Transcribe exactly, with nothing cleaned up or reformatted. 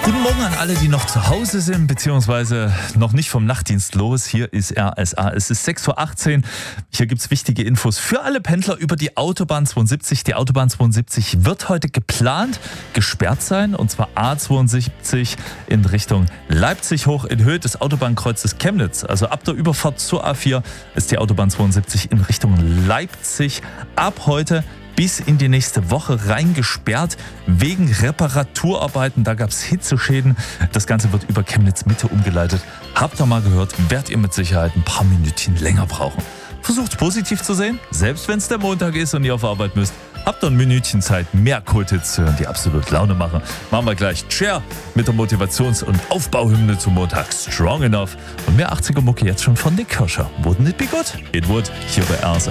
Guten Morgen an alle, die noch zu Hause sind, beziehungsweise noch nicht vom Nachtdienst los. Hier ist R S A. Es ist sechs Uhr achtzehn. Hier gibt's wichtige Infos für alle Pendler über die Autobahn zweiundsiebzig. Die Autobahn zweiundsiebzig wird heute geplant gesperrt sein, und zwar A zweiundsiebzig in Richtung Leipzig hoch in Höhe des Autobahnkreuzes Chemnitz. Also ab der Überfahrt zur A vier ist die Autobahn zweiundsiebzig in Richtung Leipzig ab heute bis in die nächste Woche rein gesperrt wegen Reparaturarbeiten. Da gab es Hitzeschäden. Das Ganze wird über Chemnitz Mitte umgeleitet. Habt ihr mal gehört, werdet ihr mit Sicherheit ein paar Minütchen länger brauchen. Versucht positiv zu sehen, selbst wenn es der Montag ist und ihr auf Arbeit müsst. Habt ihr ein Minütchen Zeit, mehr Kulthits zu hören, die absolut Laune machen. Machen wir gleich Cher mit der Motivations- und Aufbauhymne zum Montag Strong Enough. Und mehr achtziger Mucke jetzt schon von Nick Kirscher. Wouldn't it be good? It would, hier bei R S A.